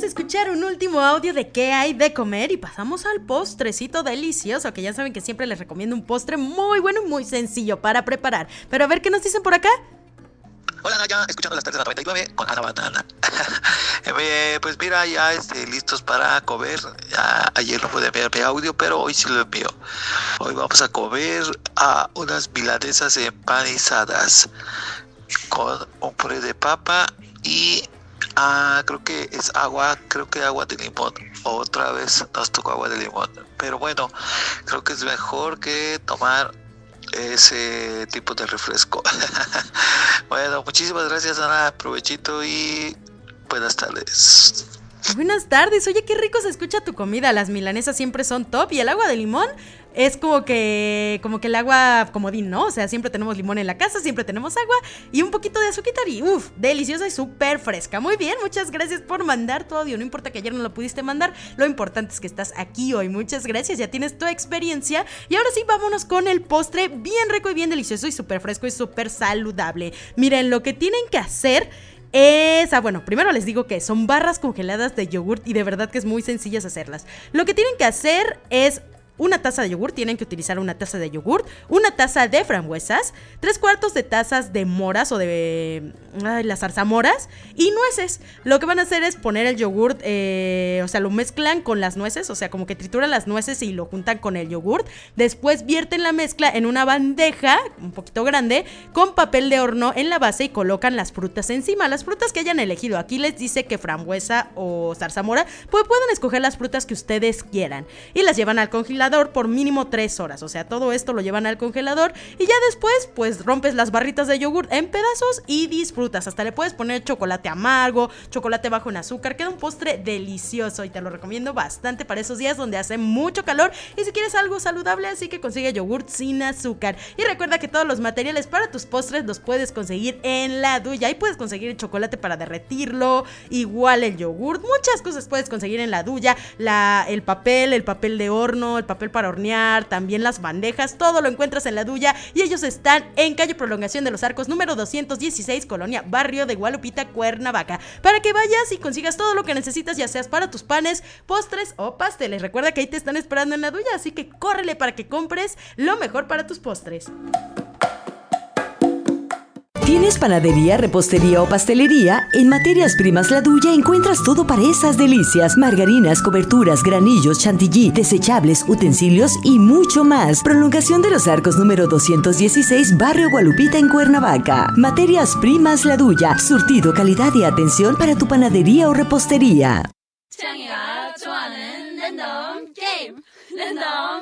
escuchar un último audio de qué hay de comer y pasamos al postrecito delicioso, que ya saben que siempre les recomiendo un postre muy bueno y muy sencillo para preparar. Pero a ver qué nos dicen por acá. Hola Naya, escuchando las tardes de la 99 con Ana Banana. Pues mira, ya listos para comer. Ya, ayer no pude enviar mi audio, pero hoy sí lo envío. Hoy vamos a comer unas milanesas empanizadas con un puré de papa y creo que es agua de limón. Otra vez nos tocó agua de limón. Pero bueno, creo que es mejor que tomar ese tipo de refresco. Bueno, muchísimas gracias, Ana. Provechito y buenas tardes. Buenas tardes, oye, qué rico se escucha tu comida. Las milanesas siempre son top y el agua de limón es como que el agua comodín, ¿no? O sea, siempre tenemos limón en la casa, siempre tenemos agua y un poquito de azúcar y deliciosa y súper fresca. Muy bien, muchas gracias por mandar tu audio. No importa que ayer no lo pudiste mandar, lo importante es que estás aquí hoy. Muchas gracias, ya tienes tu experiencia. Y ahora sí, vámonos con el postre bien rico y bien delicioso y súper fresco y súper saludable. Miren, lo que tienen que hacer bueno, primero les digo que son barras congeladas de yogurt y de verdad que es muy sencillas hacerlas. Lo que tienen que hacer es una taza de yogur, tienen que utilizar una taza de yogur, una taza de frambuesas, 3/4 de tazas de moras o de las zarzamoras y nueces. Lo que van a hacer es poner el yogur, o sea, lo mezclan con las nueces, o sea, como que trituran las nueces y lo juntan con el yogur. Después vierten la mezcla en una bandeja un poquito grande con papel de horno en la base y colocan las frutas encima, las frutas que hayan elegido. Aquí les dice que frambuesa o zarzamora, pues pueden escoger las frutas que ustedes quieran y las llevan al congelador por mínimo 3 horas, o sea, todo esto lo llevan al congelador y ya después pues rompes las barritas de yogur en pedazos y disfrutas. Hasta le puedes poner chocolate amargo, chocolate bajo en azúcar, queda un postre delicioso y te lo recomiendo bastante para esos días donde hace mucho calor y si quieres algo saludable, así que consigue yogur sin azúcar. Y recuerda que todos los materiales para tus postres los puedes conseguir en La Duya. Ahí puedes conseguir el chocolate para derretirlo, igual el yogur, muchas cosas puedes conseguir en La Duya, el papel de horno, el papel para hornear, también las bandejas, todo lo encuentras en La Duya y ellos están en calle Prolongación de los Arcos número 216, Colonia Barrio de Gualupita, Cuernavaca, para que vayas y consigas todo lo que necesitas, ya seas para tus panes, postres o pasteles. Recuerda que ahí te están esperando en La Duya, así que córrele para que compres lo mejor para tus postres. ¿Tienes panadería, repostería o pastelería? En Materias Primas La Duya encuentras todo para esas delicias. Margarinas, coberturas, granillos, chantilly, desechables, utensilios y mucho más. Prolongación de los Arcos número 216, Barrio Gualupita en Cuernavaca. Materias Primas La Duya. Surtido, calidad y atención para tu panadería o repostería.